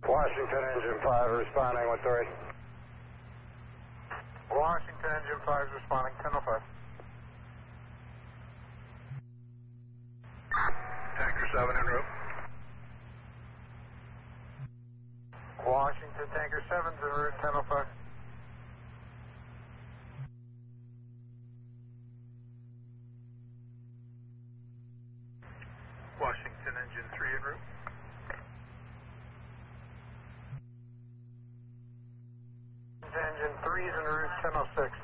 Washington Engine 5 responding with 3. Washington Engine 5 is responding, 10:05. Tanker 7 en route. Washington Tanker 7's en route, 10:05. Washington Engine 3 en route. Engine 3's en route, 10:06.